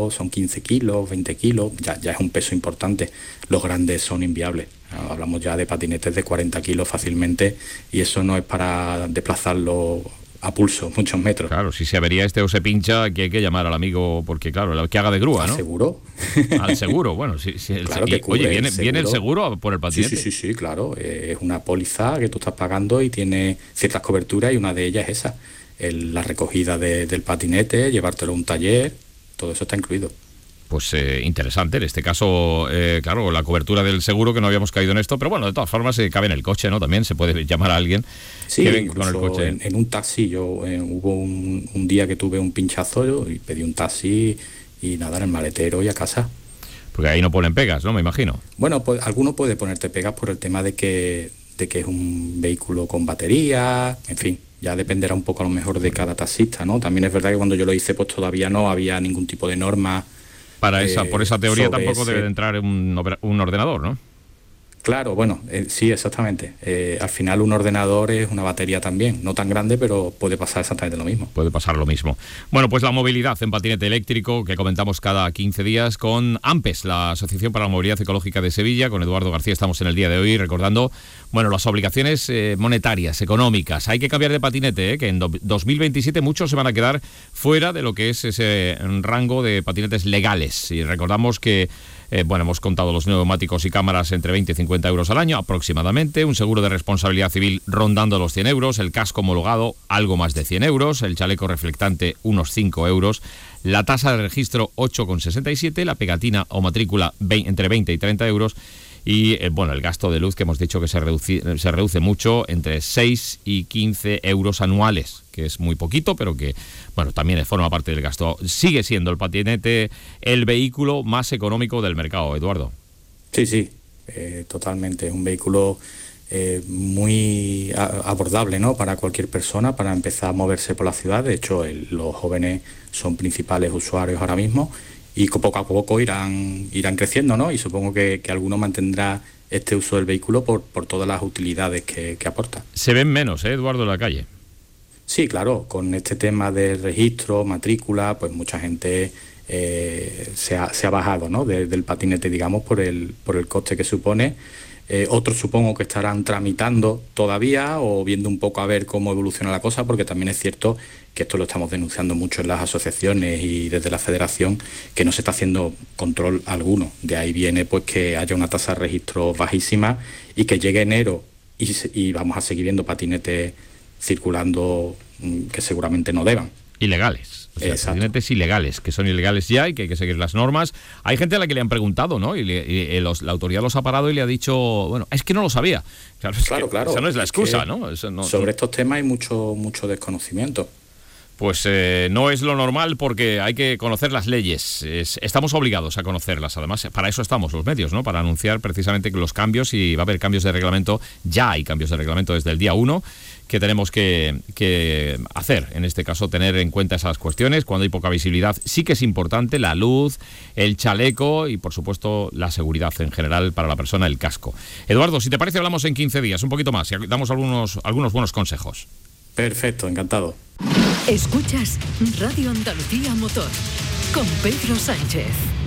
kilos, son 15 kilos, 20 kilos, ya es un peso importante. Los grandes son inviables. Hablamos ya de patinetes de 40 kilos fácilmente y eso no es para desplazarlo a pulso, muchos metros. Claro, si se avería o se pincha, que hay que llamar al amigo, porque claro, que haga de grúa, ¿no? ¿Al seguro? Al seguro, bueno, sí, claro que cubre. Oye, ¿viene el seguro por el patinete? Sí, claro. Es una póliza que tú estás pagando y tiene ciertas coberturas y una de ellas es esa. La recogida del patinete, llevártelo a un taller, todo eso está incluido. Pues interesante, en este caso, claro, la cobertura del seguro, que no habíamos caído en esto, pero bueno, de todas formas cabe en el coche, ¿no? También se puede llamar a alguien que venga con el coche. En un taxi, hubo un día que tuve un pinchazo y pedí un taxi y nada, en el maletero y a casa. Porque ahí no ponen pegas, ¿no? Me imagino. Bueno, pues alguno puede ponerte pegas por el tema de que es un vehículo con batería, en fin. Ya dependerá un poco a lo mejor de cada taxista, ¿no? También es verdad que cuando yo lo hice, pues todavía no había ningún tipo de norma. Por esa teoría tampoco debe de entrar un ordenador, ¿no? Claro, bueno, sí, exactamente. Al final un ordenador es una batería también, no tan grande, pero puede pasar exactamente lo mismo. Puede pasar lo mismo. Bueno, pues la movilidad en patinete eléctrico, que comentamos cada 15 días con AMPES, la Asociación para la Movilidad Ecológica de Sevilla. Con Eduardo García estamos en el día de hoy recordando, bueno, las obligaciones monetarias, económicas. Hay que cambiar de patinete, que en 2027 muchos se van a quedar fuera de lo que es ese rango de patinetes legales. Y recordamos que hemos contado los neumáticos y cámaras entre 20 y 50 euros al año aproximadamente, un seguro de responsabilidad civil rondando los 100 euros, el casco homologado algo más de 100 euros, el chaleco reflectante unos 5 euros, la tasa de registro 8,67, la pegatina o matrícula entre 20 y 30 euros y el gasto de luz, que hemos dicho que se reduce mucho, entre 6 y 15 euros anuales, que es muy poquito, pero que también forma parte del gasto. Sigue siendo el patinete el vehículo más económico del mercado, Eduardo. Sí, totalmente. Es un vehículo muy abordable, ¿no? Para cualquier persona, para empezar a moverse por la ciudad. De hecho, los jóvenes son principales usuarios ahora mismo y poco a poco irán creciendo, ¿no? Y supongo que alguno mantendrá este uso del vehículo por todas las utilidades que aporta. Se ven menos, Eduardo, en la calle. Sí, claro, con este tema del registro, matrícula, pues mucha gente se ha bajado, ¿no? del patinete, digamos, por el coste que supone. Otros supongo que estarán tramitando todavía o viendo un poco a ver cómo evoluciona la cosa, porque también es cierto que esto lo estamos denunciando mucho en las asociaciones y desde la federación, que no se está haciendo control alguno. De ahí viene pues que haya una tasa de registro bajísima y que llegue enero y vamos a seguir viendo patinetes circulando que seguramente no deban. Ilegales. O sea, patinetes ilegales, que son ilegales ya y que hay que seguir las normas. Hay gente a la que le han preguntado, ¿no? Y la autoridad los ha parado y le ha dicho, bueno, es que no lo sabía. Claro. Esa no es la excusa, ¿no? Sobre estos temas hay mucho desconocimiento. Pues no es lo normal, porque hay que conocer las leyes. Estamos obligados a conocerlas. Además, para eso estamos los medios, ¿no? Para anunciar precisamente los cambios, y va a haber cambios de reglamento. Ya hay cambios de reglamento desde el día 1 que tenemos que hacer. En este caso, tener en cuenta esas cuestiones. Cuando hay poca visibilidad, sí que es importante la luz, el chaleco y, por supuesto, la seguridad en general para la persona, el casco. Eduardo, si te parece, hablamos en 15 días, un poquito más, y damos algunos buenos consejos. Perfecto, encantado. Escuchas Radio Andalucía Motor con Pedro Sánchez.